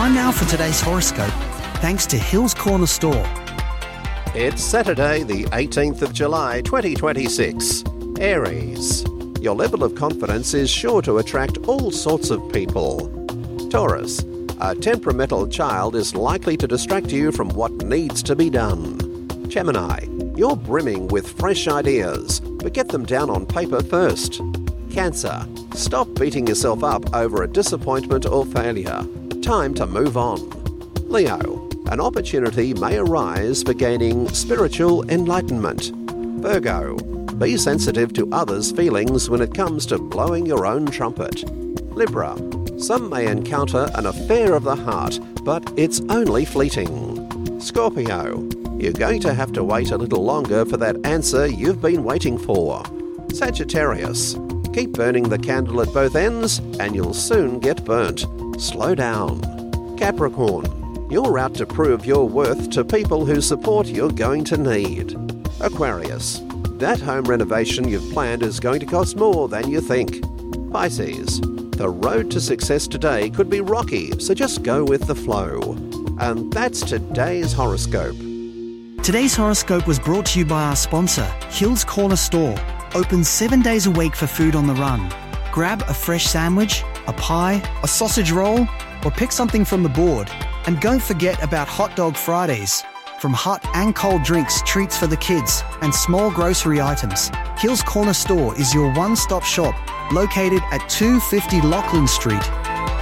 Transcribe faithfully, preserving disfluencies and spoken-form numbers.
Time now for today's horoscope, thanks to Hills Corner Store. It's Saturday, the eighteenth of July, twenty twenty-six. Aries. Your level of confidence is sure to attract all sorts of people. Taurus. A temperamental child is likely to distract you from what needs to be done. Gemini. You're brimming with fresh ideas, but get them down on paper first. Cancer. Stop beating yourself up over a disappointment or failure. Time to move on. Leo. An opportunity may arise for gaining spiritual enlightenment. Virgo. Be sensitive to others' feelings when it comes to blowing your own trumpet. Libra. Some may encounter an affair of the heart, but it's only fleeting. Scorpio. You're going to have to wait a little longer for that answer you've been waiting for. Sagittarius. Keep burning the candle at both ends and you'll soon get burnt. Slow down. Capricorn. You're out to prove your worth to people whose support you're going to need. Aquarius. That home renovation you've planned is going to cost more than you think. Pisces. The road to success today could be rocky, so just go with the flow. And that's today's horoscope. Today's horoscope was brought to you by our sponsor, Hills Corner Store. Open seven days a week for food on the run. Grab a fresh sandwich, a pie, a sausage roll, or pick something from the board. And don't forget about Hot Dog Fridays. From hot and cold drinks, treats for the kids, and small grocery items, Hills Corner Store is your one-stop shop, located at two fifty Lachlan Street